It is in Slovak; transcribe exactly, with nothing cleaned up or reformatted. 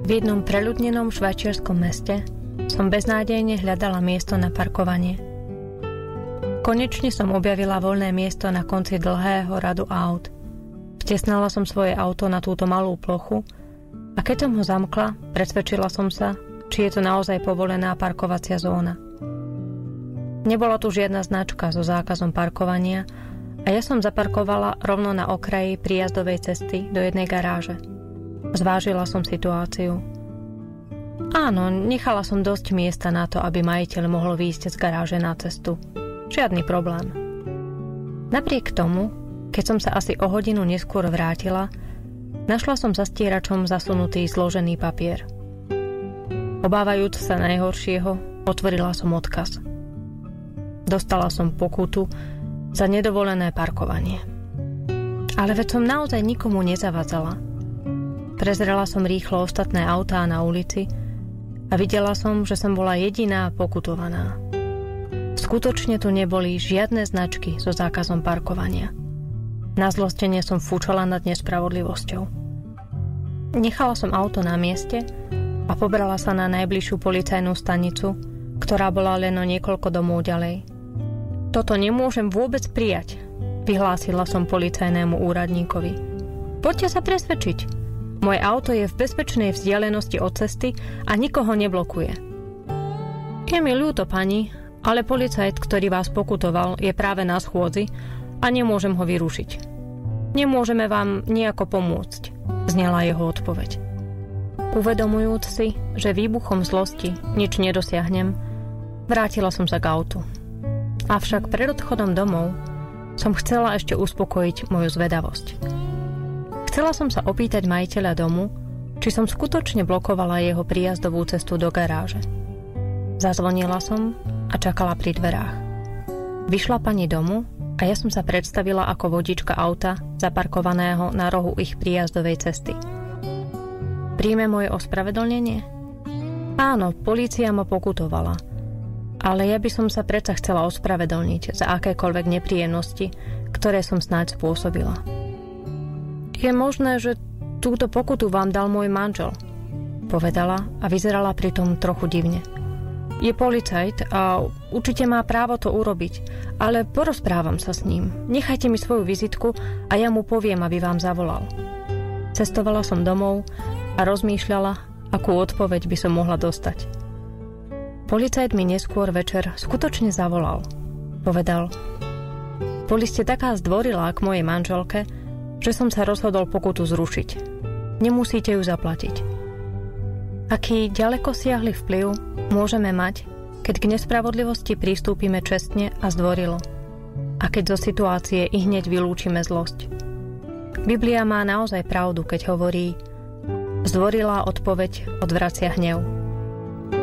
V jednom preľudnenom švajčiarskom meste som beznádejne hľadala miesto na parkovanie. Konečne som objavila voľné miesto na konci dlhého radu aut. Vtesnala som svoje auto na túto malú plochu a keď som ho zamkla, presvedčila som sa, či je to naozaj povolená parkovacia zóna. Nebola tu žiadna značka so zákazom parkovania a ja som zaparkovala rovno na okraji príjazdovej cesty do jednej garáže. Zvážila som situáciu. Áno, nechala som dosť miesta na to, aby majiteľ mohol výjsť z garáže na cestu. Žiadny problém. Napriek tomu, keď som sa asi o hodinu neskôr vrátila, našla som za stieračom zasunutý zložený papier. Obávajúc sa najhoršieho, otvorila som odkaz. Dostala som pokutu za nedovolené parkovanie. Ale veď som naozaj nikomu nezavadzala. Prezrela som rýchlo ostatné autá na ulici a videla som, že som bola jediná pokutovaná. Skutočne tu neboli žiadne značky so zákazom parkovania. Na zlostenie som fúčala nad nespravodlivosťou. Nechala som auto na mieste a pobrala sa na najbližšiu policajnú stanicu, ktorá bola len o niekoľko domov ďalej. Toto nemôžem vôbec prijať, vyhlásila som policajnému úradníkovi. Poďte sa presvedčiť. Moje auto je v bezpečnej vzdialenosti od cesty a nikoho neblokuje. Je mi ľúto, pani, ale policajt, ktorý vás pokutoval, je práve na schôdzi a nemôžem ho vyrušiť. Nemôžeme vám nejako pomôcť, znela jeho odpoveď. Uvedomujúc si, že výbuchom zlosti nič nedosiahnem, vrátila som sa k autu. Avšak pred odchodom domov som chcela ešte uspokojiť moju zvedavosť. Chcela som sa opýtať majiteľa domu, či som skutočne blokovala jeho príjazdovú cestu do garáže. Zazvonila som a čakala pri dverách. Vyšla pani domu a ja som sa predstavila ako vodička auta zaparkovaného na rohu ich príjazdovej cesty. Príjme moje ospravedlnenie? Áno, polícia ma pokutovala, ale ja by som sa predsa chcela ospravedlniť za akékoľvek nepríjemnosti, ktoré som snáď spôsobila. Je možné, že túto pokutu vám dal môj manžel, povedala a vyzerala pritom trochu divne. Je policajt a určite má právo to urobiť, ale porozprávam sa s ním. Nechajte mi svoju vizitku a ja mu poviem, aby vám zavolal. Cestovala som domov a rozmýšľala, akú odpoveď by som mohla dostať. Policajt mi neskôr večer skutočne zavolal. Povedal: boli ste taká zdvorilá k mojej manželke, že som sa rozhodol pokutu zrušiť. Nemusíte ju zaplatiť. Aký ďalekosiahly vplyv môžeme mať, keď k nespravodlivosti pristúpime čestne a zdvorilo a keď zo situácie i hneď vylúčime zlosť. Biblia má naozaj pravdu, keď hovorí: zdvorilá odpoveď odvracia hnev.